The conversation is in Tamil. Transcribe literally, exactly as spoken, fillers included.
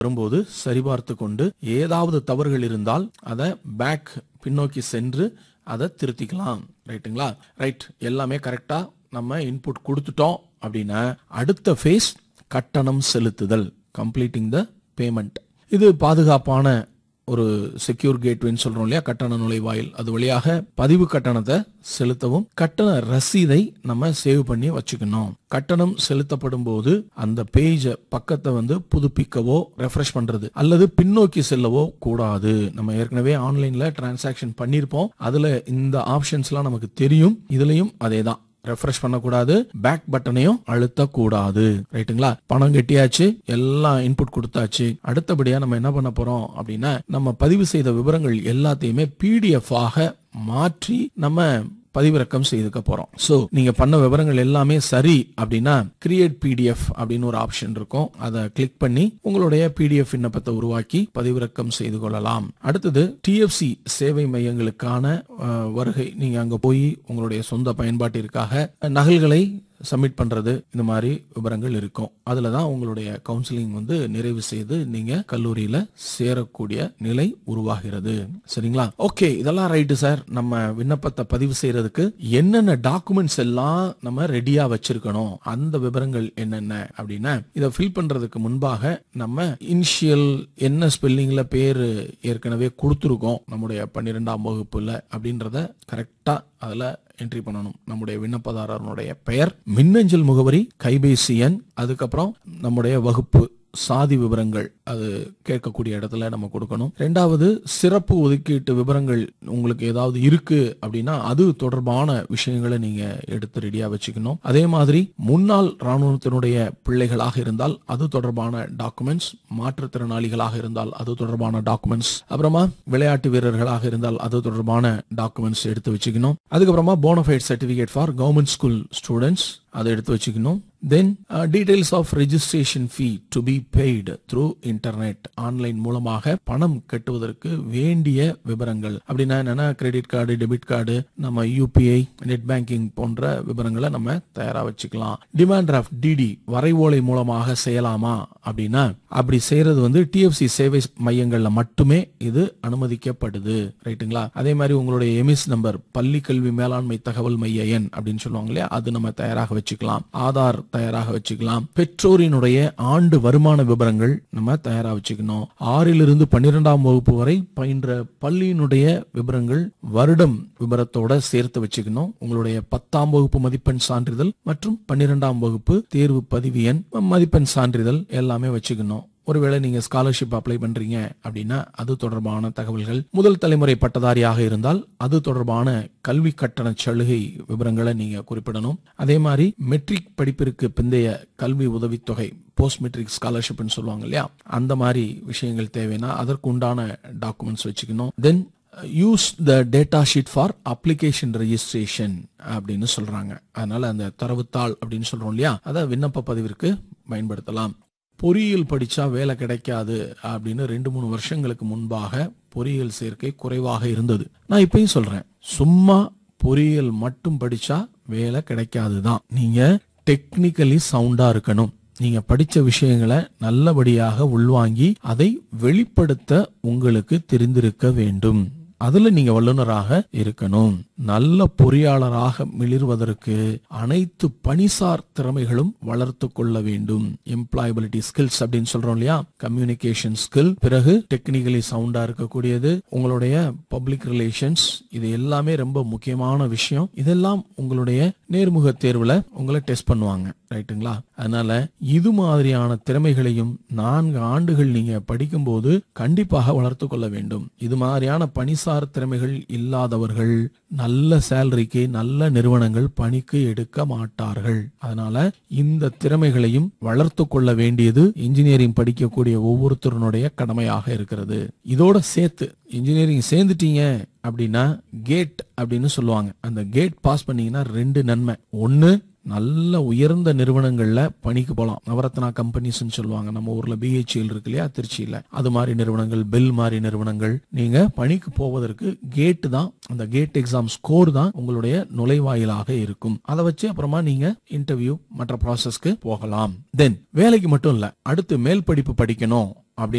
வரும்போது சரிபார்த்து கொண்டு ஏதாவது தவறுகள் இருந்தால் அதை பேக் பின்னோக்கி சென்று அதை திருத்திக்கலாம். ரைட்டுங்களா? ரைட், எல்லாமே கரெக்டா நம்ம இன்புட் கொடுத்துட்டோம் அப்படின்னா அடுத்த ஃபேஸ் கட்டணம் செலுத்துதல், கம்ப்ளீட்டிங் த பேமெண்ட். இது பாதுகாப்பான ஒரு செக்யூர் கேட்வேன்னு சொல்றோம் இல்லையா, கட்டண நுழைவாயில். அது வழியாக பதிவு கட்டணத்தை செலுத்தவும் கட்டண ரசீதை நம்ம சேவ் பண்ணி வச்சுக்கணும். கட்டணம் செலுத்தப்படும் போது அந்த பேஜ பக்கத்தை வந்து புதுப்பிக்கவோ ரெஃப்ரெஷ் பண்றது அல்லது பின்னோக்கி செல்லவோ கூடாது. நம்ம ஏற்கனவே ஆன்லைன்ல டிரான்சாக்ஷன் பண்ணிருப்போம், அதுல இந்த ஆப்ஷன்ஸ் எல்லாம் நமக்கு தெரியும். இதுலயும் அதே தான், ரெஃப்ரெஷ் பண்ணக்கூடாது, பேக் பட்டனையும் அழுத்தக்கூடாது. ரைட்டுங்களா? பணம் கட்டியாச்சு, எல்லாம் இன்புட் கொடுத்தாச்சு. அடுத்தபடியா நம்ம என்ன பண்ண போறோம் அப்படின்னா, நம்ம பதிவு செய்த விவரங்கள் எல்லாத்தையுமே பிடிஎஃப் ஆக மாற்றி நம்ம பதிவிறக்கம் செய்துக்க போறோம். சோ நீங்க பண்ண விவரங்கள் எல்லாமே சரி அப்படின்னா கிரியேட் பிடிஎஃப் அப்படின்னு ஒரு ஆப்ஷன் இருக்கும். அதை கிளிக் பண்ணி உங்களுடைய பிடிஎஃப் விண்ணப்பத்தை உருவாக்கி பதிவிறக்கம் செய்து கொள்ளலாம். அடுத்தது டிஎஃப்சி சேவை மையங்களுக்கான வருகை. நீங்க அங்க போய் உங்களுடைய சொந்த பயன்பாட்டிற்காக நகல்களை சப்மிட் பண்றது, இந்த மாதிரி விவரங்கள் இருக்கும். அதுலதான் உங்களுடைய கவுன்சிலிங் வந்து நிறைவு செய்து நீங்க கல்லூரியில சேரக்கூடிய நிலை உருவாகிறது. சரிங்களா? ஓகே, இதெல்லாம் ரைட்டு சார். நம்ம விண்ணப்பத்தை பதிவு செய்யறதுக்கு என்னென்ன டாக்குமெண்ட்ஸ் எல்லாம் நம்ம ரெடியா வச்சிருக்கணும், அந்த விவரங்கள் என்னென்ன அப்படின்னா, இதை ஃபில் பண்றதுக்கு முன்பாக நம்ம இனிஷியல் என்ன ஸ்பெல்லிங்ல பேரு ஏற்கனவே கொடுத்துருக்கோம் நம்முடைய பன்னிரெண்டாம் வகுப்புல அப்படின்றத கரெக்டா அதுல என்ட்ரி பண்ணணும். நம்முடைய விண்ணப்பதாரனுடைய பெயர், மின்னஞ்சல் முகவரி, கைபேசி எண், அதுக்கப்புறம் நம்முடைய வகுப்பு, சாதி விவரங்கள் அது கேட்கக்கூடிய இடத்துல நம்ம கொடுக்கணும். ரெண்டாவது, சிறப்பு ஒதுக்கீட்டு விவரங்கள் உங்களுக்கு ஏதாவது இருக்கு அப்படின்னா அது தொடர்பான விஷயங்களை நீங்க எடுத்து ரெடியா வச்சுக்கணும். அதே மாதிரி முன்னாள் ராணுவத்தினுடைய பிள்ளைகளாக இருந்தால் அது தொடர்பான டாக்குமெண்ட்ஸ், மாற்றுத்திறனாளிகளாக இருந்தால் அது தொடர்பான டாக்குமெண்ட்ஸ், அப்புறமா விளையாட்டு வீரர்களாக இருந்தால் அது தொடர்பான டாக்குமெண்ட்ஸ் எடுத்து வச்சுக்கணும். அதுக்கப்புறமா bonafide certificate for government school students அதை எடுத்து வச்சுக்கணும். தென் details of registration fee to be paid through internet, online மூலமாக பணம் கட்டுவதற்கு வேண்டிய விவரங்கள். அப்படின்னா என்னன்னா, கிரெடிட் கார்டு, டெபிட் கார்டு, நம்ம யூபிஐ, நெட் பேங்கிங் போன்ற விவரங்களை நம்ம தயாரா வச்சுக்கலாம். டிமாண்ட் டிராஃப்ட், டிடி வரைவோலை மூலமாக செய்யலாமா அப்படின்னா, அப்படி செய்யறது வந்து டிஎஃப்சி சேவை மையங்கள்ல மட்டுமே இது அனுமதிக்கப்படுது. ரைட்டுங்களா? அதே மாதிரி உங்களுடைய எமிஸ் நம்பர், பள்ளி கல்வி மேலாண்மை தகவல் மைய எண் அப்படின்னு சொல்லுவாங்க இல்லையா, அது நம்ம தயாராக வச்சுக்கலாம். ஆதார் தயாராக வச்சுக்கலாம். பெற்றோரினுடைய ஆண்டு வருமான விவரங்கள் நம்ம தயாரா வச்சுக்கணும். ஆறிலிருந்து பன்னிரெண்டாம் வகுப்பு வரை பயின்ற பள்ளியினுடைய விவரங்கள் வருடம் விவரத்தோட சேர்த்து வச்சுக்கணும். உங்களுடைய பத்தாம் வகுப்பு மதிப்பெண் சான்றிதழ் மற்றும் பன்னிரெண்டாம் வகுப்பு தேர்வு பதிவு எண், மதிப்பெண் சான்றிதழ் எல்லாமே வச்சுக்கணும். ஒருவேளை நீங்க ஸ்காலர்ஷிப் அப்ளை பண்றீங்க அப்படின்னா அது தொடர்பான தகவல்கள், முதல் தலைமுறை பட்டதாரியாக இருந்தால் அது தொடர்பான கல்வி கட்டண சலுகை விவரங்களை நீங்க குறிப்பிடணும். அதே மாதிரி மெட்ரிக் படிப்பிற்கு பிந்தைய கல்வி உதவித்தொகை, போஸ்ட் மெட்ரிக் ஸ்காலர்ஷிப் சொல்லுவாங்க இல்லையா, அந்த மாதிரி விஷயங்கள் தேவைன்னா அதற்கு உண்டான டாக்குமெண்ட்ஸ் வச்சுக்கணும். தென் use the data sheet for application registration அப்படின்னு சொல்றாங்க. அதனால அந்த தரவுத்தாள் அப்படின்னு சொல்றோம் இல்லையா, அதை விண்ணப்ப பதிவிற்கு பயன்படுத்தலாம். பொறியியல் படிச்சா வேலை கிடைக்காது அப்படின்னு ரெண்டு மூணு வருஷங்களுக்கு முன்பாக பொறியியல் சேர்க்கை குறைவாக இருந்தது. நான் இப்பயும் சொல்றேன், சும்மா பொறியியல் மட்டும் படிச்சா வேலை கிடைக்காதுதான். நீங்க டெக்னிக்கலி சவுண்டா இருக்கணும். நீங்க படிச்ச விஷயங்களை நல்லபடியாக உள்வாங்கி அதை வெளிப்படுத்த உங்களுக்கு தெரிந்திருக்க வேண்டும். அதுல நீங்க வல்லுநராக இருக்கணும். நல்ல பொறியாளராக மிளிர்வதற்கு அனைத்து பணிசார் திறமைகளும் வளர்த்து கொள்ள வேண்டும். எம்ப்ளாயபிலிட்டி ஸ்கில்ஸ் அப்படின்னு சொல்றோம் இல்லையா, கம்யூனிகேஷன் ஸ்கில், பிறகு டெக்னிக்கலி சவுண்டா இருக்கக்கூடியது, உங்களுடைய பப்ளிக் ரிலேஷன்ஸ், இது எல்லாமே ரொம்ப முக்கியமான விஷயம். இதெல்லாம் உங்களுடைய நேர்முக தேர்வுல உங்களை டெஸ்ட் பண்ணுவாங்க. ரைட்டுங்களா? அதனால இது மாதிரியான திறமைகளையும் நான்கு ஆண்டுகள் நீங்க படிக்கும் போது கண்டிப்பாக வளர்த்து கொள்ள வேண்டும். இது மாதிரியான பணிசார் திறமைகள் இல்லாதவர்கள் நல்ல சேலரிக்கு நல்ல நிறுவனங்கள் பணிக்கு எடுக்க மாட்டார்கள். அதனால இந்த திறமைகளையும் வளர்த்து கொள்ள வேண்டியது இன்ஜினியரிங் படிக்கக்கூடிய ஒவ்வொருத்தருடைய கடமையாக இருக்கிறது. இதோட சேர்த்து இன்ஜினியரிங் சேர்ந்துட்டீங்க அப்படின்னா கேட் அப்படின்னு சொல்லுவாங்க. அந்த கேட் பாஸ் பண்ணீங்கன்னா ரெண்டு நன்மை. ஒன்னு, நல்ல உயர்ந்த நிறுவனங்கள்ல பணிக்கு போகலாம். நவரத்னா கம்பெனிஸ்ன்னு சொல்லுவாங்க. நம்ம ஊர்ல பிஹெச்இஎல் இருக்கு இல்லையா, திருச்சியில. அது மாதிரி நிறுவனங்கள், பெல் மாதிரி நிறுவனங்கள், நீங்க பணிக்கு போவதற்கு கேட் தான், அந்த கேட் எக்ஸாம் ஸ்கோர் தான் உங்களுடைய நுழைவாயிலாக இருக்கும். அதை வச்சு அப்புறமா நீங்க இன்டர்வியூ மற்ற ப்ராசஸ்க்கு போகலாம். தென் வேலைக்கு மட்டும் இல்ல, அடுத்து மேல் படிப்பு படிக்கணும்